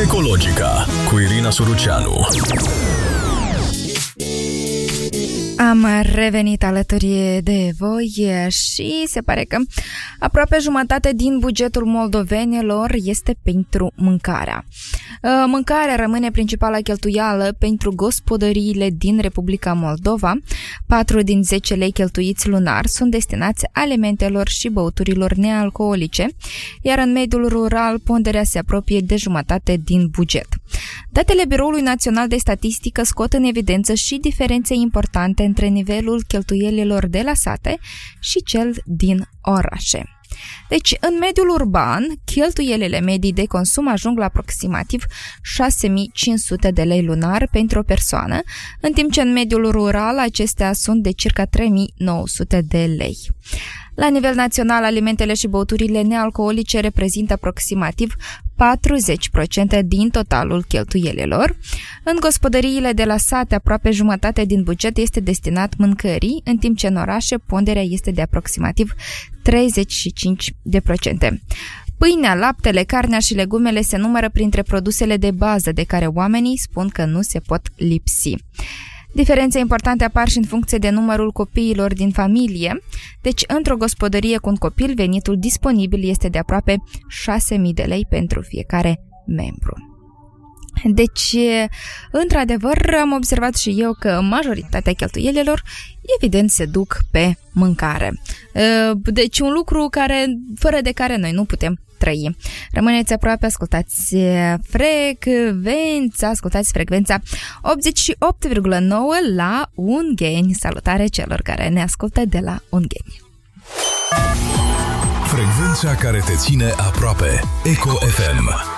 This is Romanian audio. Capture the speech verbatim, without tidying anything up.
Ecologica cu Irina Suruceanu. Am revenit alături de voi și se pare că aproape jumătate din bugetul moldovenilor este pentru mâncarea. Mâncarea rămâne principala cheltuială pentru gospodăriile din Republica Moldova. patru din zece lei cheltuiți lunar sunt destinați alimentelor și băuturilor nealcoolice, iar în mediul rural ponderea se apropie de jumătate din buget. Datele Biroului Național de Statistică scot în evidență și diferențe importante între nivelul cheltuielilor de la sate și cel din orașe. Deci, în mediul urban, cheltuielile medii de consum ajung la aproximativ șase mii cinci sute de lei lunar pentru o persoană, în timp ce în mediul rural acestea sunt de circa trei mii nouă sute de lei. La nivel național, alimentele și băuturile nealcoolice reprezintă aproximativ patruzeci la sută din totalul cheltuielilor. În gospodăriile de la sate, aproape jumătate din buget este destinat mâncării, în timp ce în orașe ponderea este de aproximativ treizeci și cinci la sută. Pâinea, laptele, carnea și legumele se numără printre produsele de bază de care oamenii spun că nu se pot lipsi. Diferențe importante apar și în funcție de numărul copiilor din familie, deci într-o gospodărie cu un copil, venitul disponibil este de aproape șase mii de lei pentru fiecare membru. Deci, într-adevăr, am observat și eu că majoritatea cheltuielilor, evident, se duc pe mâncare. Deci, un lucru care, fără de care noi nu putem trăi. Rămâneți aproape, ascultați frecvența, ascultați frecvența optzeci și opt virgulă nouă la Ungheni. Salutare celor care ne ascultă de la Ungheni. Frecvența care te ține aproape. Eco F M.